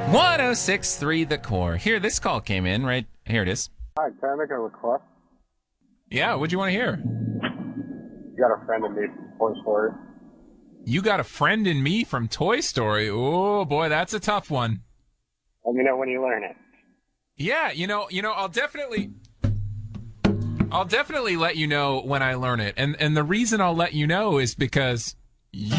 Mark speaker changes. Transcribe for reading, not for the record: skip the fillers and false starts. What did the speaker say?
Speaker 1: 106.3 The Core. Here, this call came in, right? Here it is.
Speaker 2: Hi, can I make a request?
Speaker 1: Yeah, what'd you want to hear?
Speaker 2: You got a friend of me from Toy Story.
Speaker 1: You got a friend in me from Toy Story. Oh, boy, that's a tough one.
Speaker 2: Let me know when you learn it.
Speaker 1: Yeah, I'll definitely let you know when I learn it. And the reason I'll let you know is because